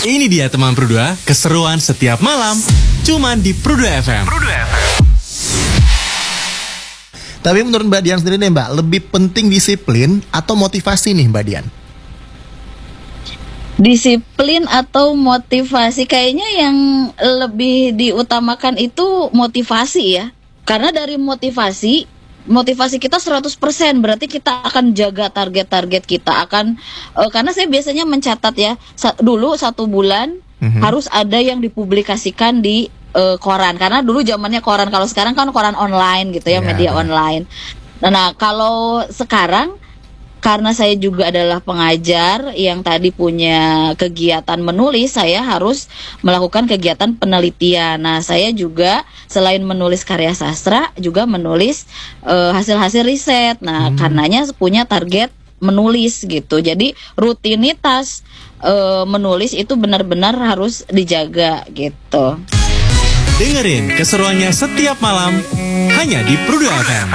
Ini dia teman Pru2, keseruan setiap malam, cuman di Pru2 FM. Tapi menurut Mbak Dian sendiri nih Mbak, lebih penting disiplin atau motivasi nih Mbak Dian? Disiplin atau motivasi, kayaknya yang lebih diutamakan itu motivasi ya. Karena dari motivasi kita 100%, berarti kita akan jaga target-target kita akan karena saya biasanya mencatat ya, dulu 1 bulan harus ada yang dipublikasikan di koran, karena dulu zamannya koran, kalau sekarang kan koran online gitu ya, media online. Nah, kalau sekarang karena saya juga adalah pengajar yang tadi punya kegiatan menulis, saya harus melakukan kegiatan penelitian. Nah, saya juga selain menulis karya sastra, juga menulis hasil-hasil riset. Nah, karenanya punya target menulis gitu. Jadi rutinitas menulis itu benar-benar harus dijaga gitu. Dengerin keseruannya setiap malam, hanya di Pru2 FM.